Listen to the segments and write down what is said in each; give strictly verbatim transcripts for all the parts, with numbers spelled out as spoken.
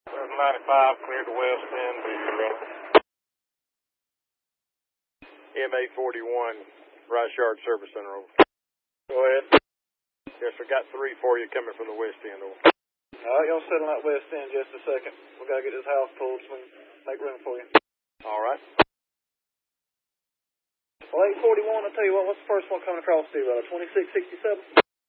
seven ninety-five, cleared to west end, do your runner. M eight forty-one, Rice Yard Service Center, over. Go ahead. Yes, sir, got three for you coming from the west end, over. All right, y'all settle that west end just a second. We got to get this house pulled so we can make room for you. All right. Well, eight forty-one, I'll tell you what, what's the first one coming across to you, uh, twenty-six sixty-seven?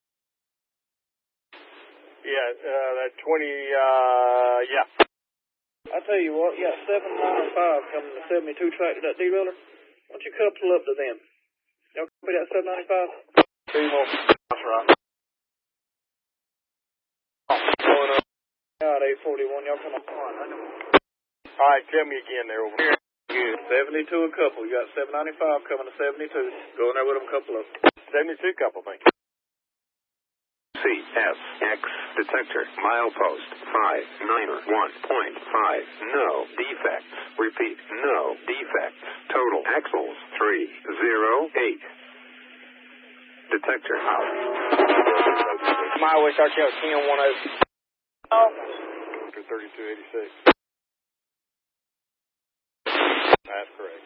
Yeah, uh, that twenty, uh, yeah. I'll tell you what, you got seven ninety-five coming to seventy-two track to that derailleur. Why don't you couple up to them? Y'all copy that seven ninety-five? Two more. That's right. Going up. All right, eight forty-one, y'all come on. All right, tell me again there, over. Good. seventy-two a couple. You got seven ninety-five coming to seventy-two. Go in there with them, couple of them. seventy-two couple, thank you. C S X detector milepost five niner one point five. No defects. Repeat, no defects. Total axles three zero eight. Detector out. My wish R T O ten one oh. Oh. thirty-two eighty-six. That's correct.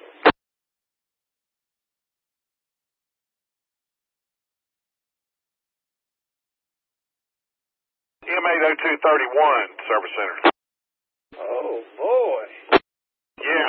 M eight oh two thirty-one, Service Center. Oh, boy. Yeah.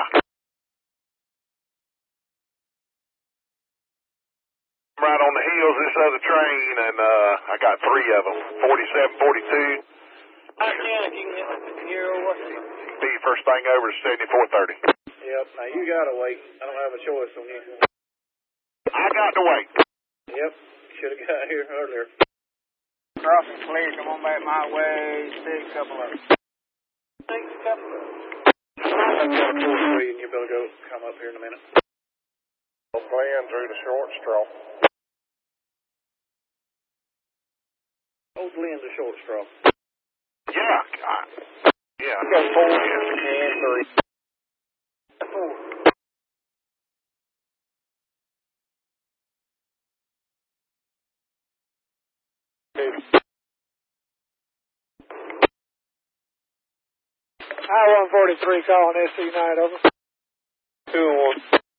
Right on the heels of this other train, and uh, I got three of them. forty-seven forty-two. I can, if you can hear over. Be first thing over to seventy-four thirty. Yep, now you got to wait. I don't have a choice on you. I got to wait. Yep, should have got here earlier. Crossing clear, come on back my way, six couple of them. Six couple of them. I've got a four three, and you better go come up here in a minute. Playing through the short straw. Old Lynn's a short straw. Yeah, God. Yeah. Go four Yeah. and three. Four. I one forty-three calling S C nine, over. Two and one.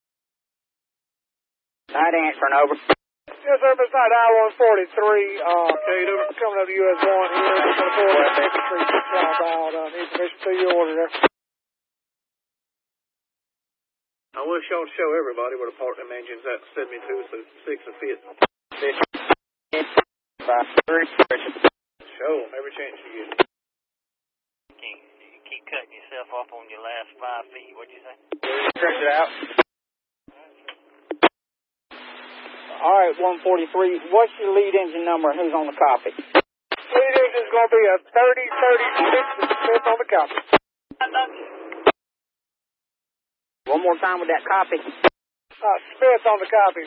Night answering, over. Yes, sir, Miss Knight, I one forty-three, uh, coming up to U S one here, going to pull that Maple Street southbound, uh, need permission to your order there. I wish y'all show everybody where to park them engines at seventy-two, so six will fit. Five, three, Show them every chance you get. You keep cutting yourself off on your last five feet, what'd you say? Stretch it out. All right, one forty-three. What's your lead engine number and who's on the copy? Lead engine's going to be a thirty thirty-six Smith on the copy. One more time with that copy. Uh, Smith on the copy.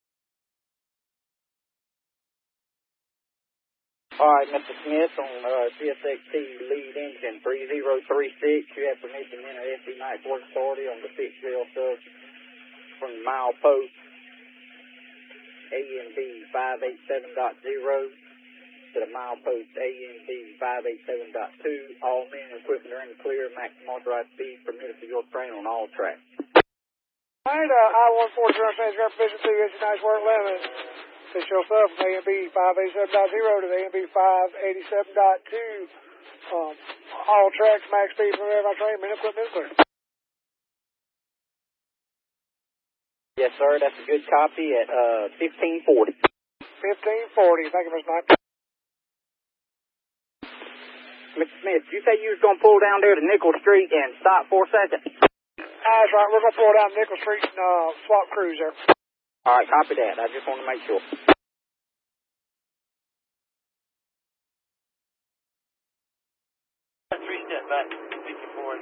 All right, Mister Smith, on uh, C S X T lead engine three zero three six. You have permission to enter S D Night Work Authority on the fixed rail sub from the mile post A M B five eighty-seven point zero to the mile post A M B five eighty-seven point two. All men and equipment are in the clear. Maximum authorized speed permitted for your train on all tracks. All right, uh, I one forty-three, understands your permission to S D Night Work limit. Fix yourself from A M B five eighty-seven point zero to the A M B five eighty-seven point two. Um, all tracks, max speed from every train, men and equipment is clear. Yes, sir. That's a good copy at uh, fifteen forty. fifteen forty. Thank you, Mister Knight. Mister Smith, you say you was going to pull down there to Nickel Street and stop for a second? That's right. We're going to pull down Nickel Street and uh, swap crews there. All right, copy that. I just want to make sure. Three step back. fifty-four.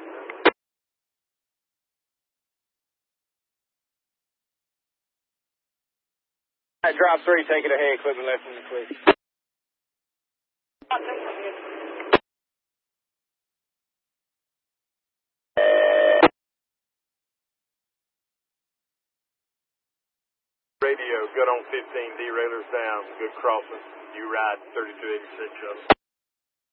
All right, drop three, take it ahead, equipment left from the clear. Radio, good on fifteen, derailleurs down, good crossing. You ride thirty-two eighty-six of them.